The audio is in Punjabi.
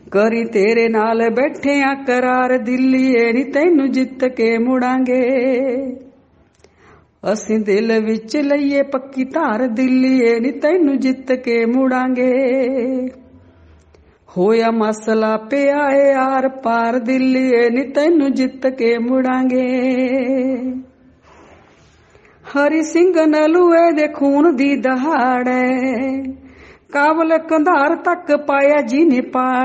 ਕਰੀ ਤੇਰੇ ਨਾਲ ਬੈਠਿਆਂ ਕਰਾਰ ਦਿੱਲੀਏ ਨੀ ਤੈਨੂੰ ਜਿੱਤ ਕੇ ਮੁੜਾਂਗੇ। ਅਸੀਂ ਦਿਲ ਵਿੱਚ ਲਈਏ ਪੱਕੀ ਧਾਰ ਦਿੱਲੀਏ ਨੀ ਤੈਨੂੰ ਜਿੱਤ ਕੇ ਮੁੜਾਂਗੇ। ਹੋਇਆ ਮਸਲਾ ਪਿਆ ਏ ਆਰ ਪਾਰ ਦਿੱਲੀਏ ਨੀ ਤੈਨੂੰ ਜਿੱਤ ਕੇ ਮੁੜਾਂਗੇ। ਹਰੀ ਸਿੰਘ ਨਲੂਏ ਦੇ ਖੂਨ ਦੀ ਦਹਾੜ ਐ, ਕਾਬਲ ਕੰਧਾਰ ਤੱਕ ਪਾਇਆ ਜੀ ਨੇ ਪਾੜ।